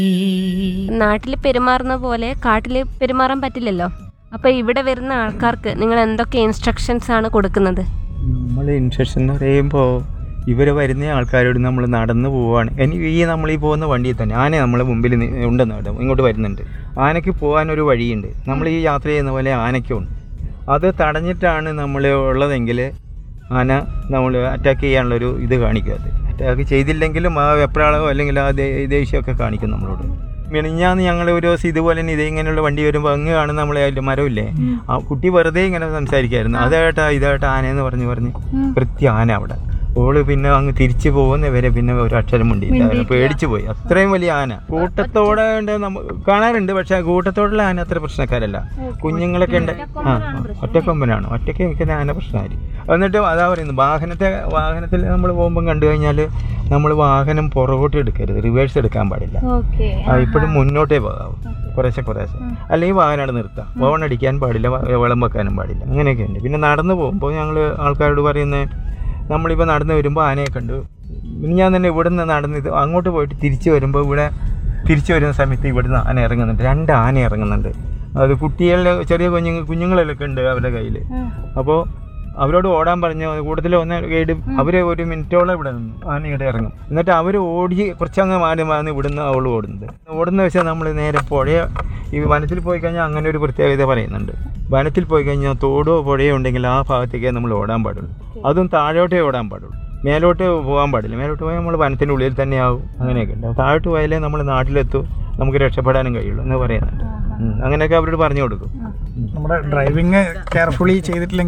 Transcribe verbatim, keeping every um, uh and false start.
നാട്ടിൽ പെരുമാറുന്ന പോലെ കാട്ടിൽ പെരുമാറാൻ പറ്റില്ലല്ലോ. അപ്പോൾ ഇവിടെ വരുന്ന ആൾക്കാർക്ക് നിങ്ങൾ എന്തൊക്കെ ഇൻസ്ട്രക്ഷൻസ് ആണ് കൊടുക്കുന്നത്? നമ്മൾ ഇൻസ്ട്രക്ഷൻ എന്ന് പറയുമ്പോൾ ഇവർ വരുന്ന ആൾക്കാരോട് നമ്മൾ നടന്നു പോവുകയാണ്. ഇനി ഈ നമ്മൾ ഈ പോകുന്ന വണ്ടിയിൽ തന്നെ ആന നമ്മളെ മുമ്പിൽ ഉണ്ടെന്ന് കേട്ടോ, ഇങ്ങോട്ട് വരുന്നുണ്ട്. ആനയ്ക്ക് പോകാനൊരു വഴിയുണ്ട്, നമ്മൾ ഈ യാത്ര ചെയ്യുന്ന പോലെ ആനയ്ക്കുണ്ട്. അത് തടഞ്ഞിട്ടാണ് നമ്മൾ ഉള്ളതെങ്കിൽ ആന നമ്മൾ അറ്റാക്ക് ചെയ്യാനുള്ളൊരു ഇത് കാണിക്കും. അത് അറ്റാക്ക് ചെയ്തില്ലെങ്കിലും ആ വെപ്രാളമോ അല്ലെങ്കിൽ ആ ദേഷ്യമൊക്കെ കാണിക്കും നമ്മളോട്. മിനിഞ്ഞാന്ന് ഞങ്ങൾ ഒരു ദിവസം ഇതുപോലെ തന്നെ ഇതേ ഇങ്ങനെയുള്ള വണ്ടി വരുമ്പോൾ അങ്ങ് കാണുന്ന നമ്മളെ അതിൻ്റെ മരമില്ലേ, ആ കുട്ടി വെറുതെ ഇങ്ങനെ സംസാരിക്കായിരുന്നു. അതായിട്ടാ ഇതായിട്ട് ആനയെന്ന് പറഞ്ഞ് പറഞ്ഞ് കൃത്യ ആന അവിടെ. ഓള് പിന്നെ അങ്ങ് തിരിച്ചു പോകുന്നവരെ പിന്നെ ഒരു അക്ഷരം മുണ്ടിയില്ല, പേടിച്ചു പോയി. അത്രയും വലിയ ആന കൂട്ടത്തോടെ കാണാറുണ്ട്, പക്ഷെ ആ കൂട്ടത്തോടുള്ള ആന അത്ര പ്രശ്നക്കാരല്ല. കുഞ്ഞുങ്ങളൊക്കെ ഉണ്ട്. ആ ഒറ്റക്കൊമ്പനാണ്, ഒറ്റയ്ക്ക് നിൽക്കുന്ന ആന പ്രശ്നമായിരിക്കും. എന്നിട്ട് അതാ പറയുന്നത്, വാഹനത്തെ വാഹനത്തിൽ നമ്മൾ പോകുമ്പം കണ്ടു കഴിഞ്ഞാൽ നമ്മൾ വാഹനം പുറകോട്ട് എടുക്കരുത്, റിവേഴ്സ് എടുക്കാൻ പാടില്ല. ഇപ്പോഴും മുന്നോട്ടേ പോകാവും, കുറേശ്ശെ കുറേശ്ശെ. അല്ലെങ്കിൽ വാഹനം അവിടെ നിർത്താം, ഹോൺ അടിക്കാൻ പാടില്ല, വെള്ളം വെക്കാനും പാടില്ല. അങ്ങനെയൊക്കെ ഉണ്ട്. പിന്നെ നടന്നു പോകുമ്പോൾ ഞങ്ങൾ ആൾക്കാരോട് പറയുന്നത്, നമ്മളിപ്പോൾ നടന്നു വരുമ്പോൾ ആനയെ കണ്ടു. ഞാൻ തന്നെ ഇവിടുന്ന് നടന്ന് ഇത് അങ്ങോട്ട് പോയിട്ട് തിരിച്ചു വരുമ്പോൾ ഇവിടെ തിരിച്ചു വരുന്ന സമയത്ത് ഇവിടുന്ന് ആന ഇറങ്ങുന്നുണ്ട്, രണ്ട് ആന ഇറങ്ങുന്നുണ്ട്. അത് കുട്ടികളുടെ ചെറിയ കുഞ്ഞുങ്ങൾ കുഞ്ഞുങ്ങളൊക്കെ ഉണ്ട് അവരുടെ കയ്യിൽ. അപ്പോൾ അവരോട് ഓടാൻ പറഞ്ഞു. കൂടുതൽ ഒന്ന് ഗൈഡ് അവർ ഒരു മിനിറ്റോളം ഇവിടെ നിന്നു, ആനയുടെ ഇറങ്ങും. എന്നിട്ട് അവർ ഓടി കുറച്ചങ്ങ് മാറി മാറി ഇവിടുന്ന് അവൾ ഓടുന്നത്. ഓടുന്ന വെച്ചാൽ നമ്മൾ നേരെ പുഴ, ഈ വനത്തിൽ പോയി കഴിഞ്ഞാൽ അങ്ങനെ ഒരു പ്രത്യേകത പറയുന്നുണ്ട്. വനത്തിൽ പോയി കഴിഞ്ഞാൽ തോടോ പുഴയോ ഉണ്ടെങ്കിൽ ആ ഭാഗത്തേക്കേ നമ്മൾ ഓടാൻ പാടുള്ളൂ. അതും താഴോട്ടേ ഓടാൻ പാടുള്ളൂ, മേലോട്ട് പോകാൻ പാടില്ല. മേലോട്ട് പോയാൽ നമ്മൾ വനത്തിൻ്റെ ഉള്ളിൽ തന്നെ ആവും. അങ്ങനെയൊക്കെ ഉണ്ട്. താഴോട്ട് പോയാലേ നമ്മൾ നാട്ടിലെത്തും, നമുക്ക് രക്ഷപ്പെടാനും കഴിയുള്ളൂ എന്ന് പറയുന്നുണ്ട്. അങ്ങനെയൊക്കെ അവരോട് പറഞ്ഞു കൊടുക്കും. നമ്മുടെ ഡ്രൈവിങ് കെയർഫുള്ളി ചെയ്തിട്ടില്ലെങ്കിൽ